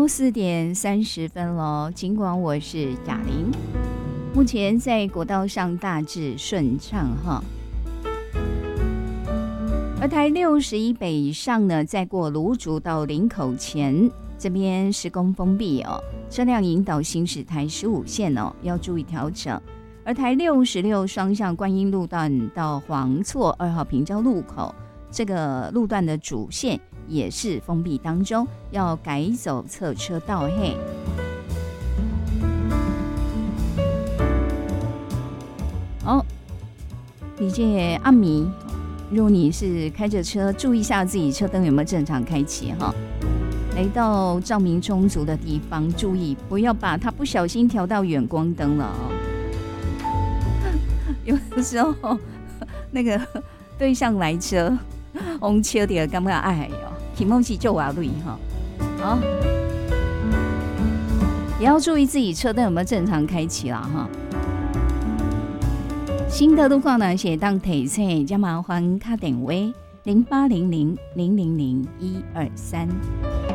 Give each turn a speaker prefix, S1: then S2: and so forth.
S1: 午4:30咯，尽管我是雅玲，目前在国道上大致顺畅哈。而台61北以上呢，再过芦竹到林口前这边施工封闭哦，车辆引导行驶台15线哦，要注意调整。而台66双向观音路段到黄厝2号平交路口，这个路段的主线也是封闭当中，要改走侧车道嘿。好，你这暗迷，如果你是开着车，注意一下自己车灯有没有正常开启哈。来到照明充足的地方，注意不要把它不小心调到远光灯了哦。有的时候那个对向来车，我们切点感觉哎呦，气梦气就瓦累哈。好，也要注意自己车灯有没有正常开启啦哈。新的路况呢，写当提醒，加麻烦卡电话0800000123。